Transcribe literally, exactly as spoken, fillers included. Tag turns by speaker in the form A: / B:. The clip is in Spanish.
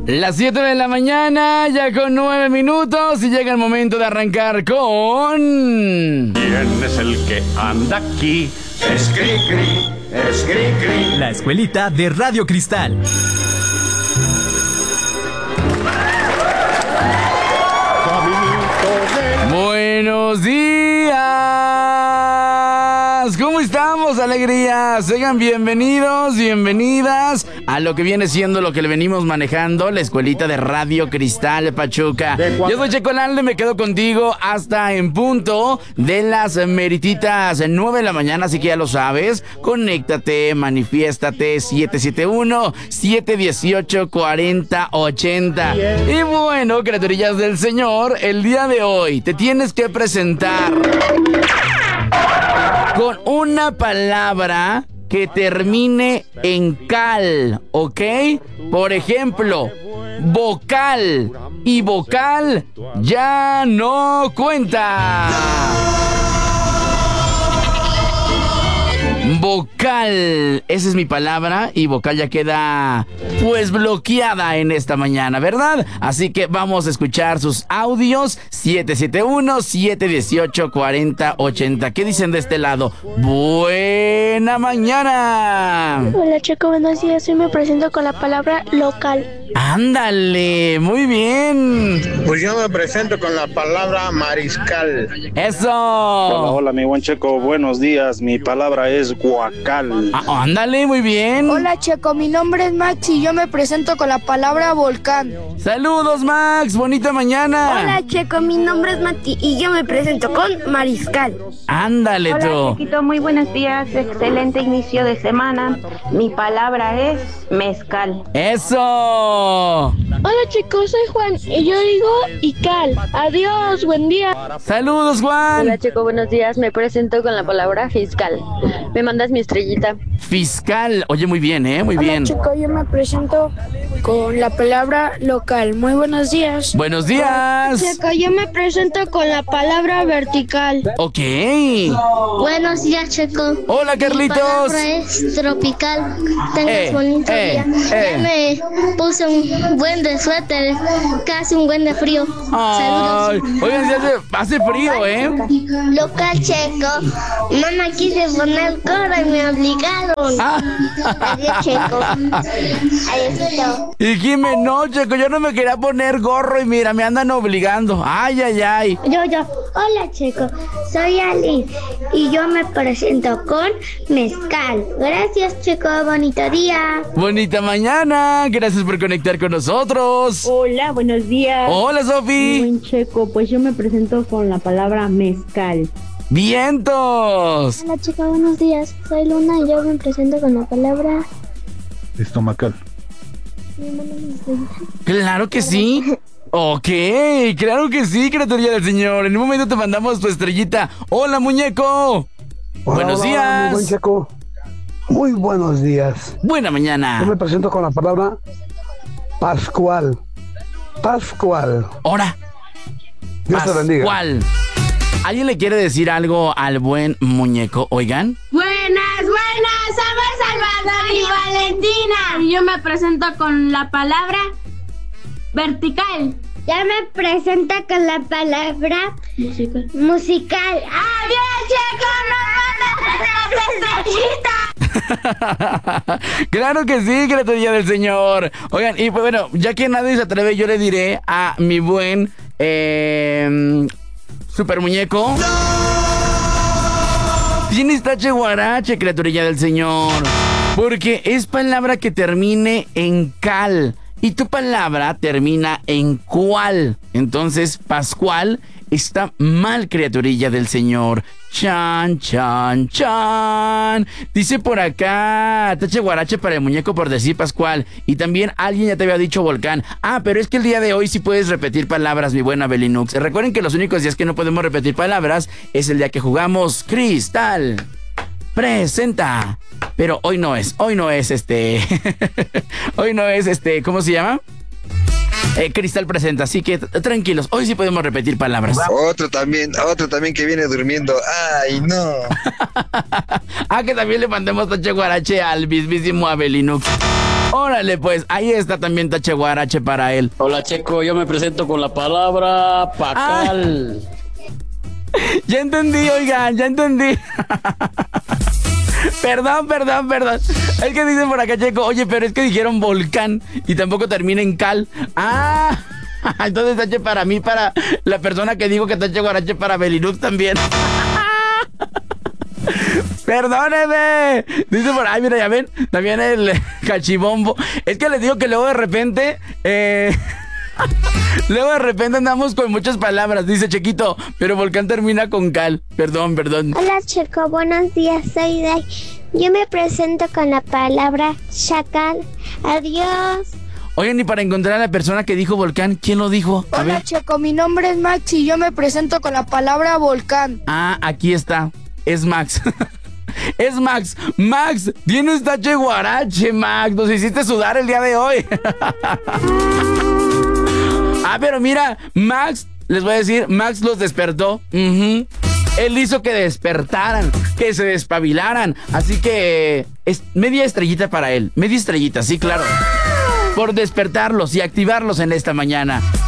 A: Las siete de la mañana, ya con nueve minutos, y llega el momento de arrancar con...
B: ¿Quién es el que anda aquí? Es Cricri, es Cricri.
C: La escuelita de Radio Cristal.
A: Buenos días. ¿Cómo estamos, alegría? Sean bienvenidos, bienvenidas a lo que viene siendo lo que le venimos manejando, la escuelita de Radio Cristal Pachuca. Yo soy Checo Lalde, me quedo contigo hasta en punto de las merititas nueve de la mañana, así que ya lo sabes. Conéctate, manifiéstate, siete siete uno, siete uno ocho, cuatro cero ocho cero. Y bueno, criaturillas del Señor, el día de hoy te tienes que presentar con una palabra que termine en cal, ¿ok? Por ejemplo, vocal y vocal ya no cuenta. Vocal, esa es mi palabra, y vocal ya queda pues bloqueada en esta mañana, ¿verdad? Así que vamos a escuchar sus audios. Siete siete uno, siete uno ocho, cuatro cero ocho cero. ¿Qué dicen de este lado? Buena mañana.
D: Hola, Checo, buenos días. Hoy me presento con la palabra local.
A: Ándale, muy bien.
E: Pues yo me presento con la palabra mariscal.
A: Eso.
F: Hola, hola, mi buen Checo, buenos días. Mi palabra es guacal.
A: Ah, ándale, muy bien.
G: Hola, Checo, mi nombre es Max y yo me presento con la palabra volcán.
A: Saludos, Max, bonita mañana.
H: Hola, Checo, mi nombre es Mati y yo me presento con mariscal.
A: Ándale, tú.
I: Hola, Chequito, muy buenos días. Excelente inicio de semana. Mi palabra es mezcal.
A: Eso.
D: Hola, chicos, soy Juan y yo digo Ical. Adiós, buen día.
A: Saludos, Juan.
J: Hola, Checo, buenos días. Me presento con la palabra fiscal. ¿Me mandas mi estrellita?
A: Fiscal. Oye, muy bien, ¿eh? Muy
D: Hola,
A: bien.
D: Checo, yo me presento con la palabra local. Muy buenos días.
A: Buenos días.
G: Checo, yo me presento con la palabra vertical.
A: Ok.
H: Buenos días, Checo.
A: Hola, Carlitos.
H: Mi palabra es tropical. Tengas
A: Eh,
H: bonito
A: eh,
H: día.
A: eh.
H: Ya me puse un buen de suéter, casi un buen de frío.
A: Ay,
H: Saludos.
A: oigan, sí hace, hace frío, ¿eh?
H: Local, Checo. Mamá quise poner gorro y me obligaron.
A: Ah.
H: Adiós, Checo. Adiós.
A: Y Jimé, no, Checo, yo no me quería poner gorro y mira, me andan obligando. Ay, ay, ay.
H: Yo, yo. Hola, Checo. Soy Ali y yo me presento con mezcal. Gracias, Checo. Bonito día.
A: Bonita mañana. Gracias por conectar con nosotros.
K: Hola, buenos días.
A: Hola, Sofi.
K: Buen Checo, pues yo me presento con la palabra mezcal.
A: ¡Vientos!
D: Hola, Checo, buenos días. Soy Luna y yo me presento con la palabra
F: Estomacal.
A: Claro que sí. Ok, claro que sí, criatura del Señor. En un momento te mandamos tu estrellita. Hola, muñeco.
L: Hola,
A: buenos
L: hola,
A: días.
L: Muy buen Checo. Muy buenos días.
A: Buena mañana.
L: Yo me presento con la palabra Pascual. Pascual.
A: Ahora.
L: Dios te bendiga.
A: Pascual. ¿Alguien le quiere decir algo al buen muñeco? Oigan.
M: Buenas, buenas, somos Salvador y Valentina. Y yo me presento con la palabra vertical.
H: Ya me presento con la palabra musical. Musical.
M: ¡Adiós, Checo! ¡Nos mandas una estrellita!
A: Claro que sí, criatura del Señor. Oigan, y pues bueno, ya que nadie se atreve, yo le diré a mi buen eh, super muñeco. Tienes tache guarache, criaturilla del Señor. Porque es palabra que termine en cal. Y tu palabra termina en cual. Entonces, Pascual está mal, criaturilla del Señor. Chan, chan, chan. Dice por acá, tache guarache para el muñeco por decir Pascual. Y también alguien ya te había dicho volcán. Ah, pero es que el día de hoy sí puedes repetir palabras, mi buena Belinux. Recuerden que los únicos días que no podemos repetir palabras es el día que jugamos Cristal Presenta. Pero hoy no es, hoy no es este... hoy no es este, ¿cómo se llama? Eh, Cristal Presenta, así que t- tranquilos, hoy sí podemos repetir palabras.
E: Otro también, otro también que viene durmiendo. Ay, no.
A: Ah, que también le mandemos tache guarache al mismísimo Abelinux. Órale, pues, ahí está también tache guarache para él.
N: Hola, Checo, yo me presento con la palabra pacal.
A: Ah, ya entendí, oigan, ya entendí. Perdón, perdón, perdón. Es que dicen por acá, Checo, oye, pero es que dijeron volcán y tampoco termina en cal. Ah, entonces tache para mí, para la persona que dijo que tache guarache para Belinux también. Perdóneme. Dice por ahí, mira, ya ven, también el cachibombo. Es que les digo que luego de repente, eh... luego de repente andamos con muchas palabras. Dice Chequito, pero volcán termina con cal. Perdón, perdón.
H: Hola, Checo, buenos días, soy Day. Yo me presento con la palabra chacal. Adiós.
A: Oigan, y para encontrar a la persona que dijo volcán, ¿quién lo dijo? A
G: Hola,
A: ver.
G: Checo, mi nombre es Max y yo me presento con la palabra volcán.
A: Ah, aquí está. Es Max. Es Max. Max, tienes tache guarache, Max. Nos hiciste sudar el día de hoy. Ah, pero mira, Max, les voy a decir, Max los despertó. Uh-huh. Él hizo que despertaran, que se despabilaran. Así que es media estrellita para él. Media estrellita, sí, claro. Por despertarlos y activarlos en esta mañana.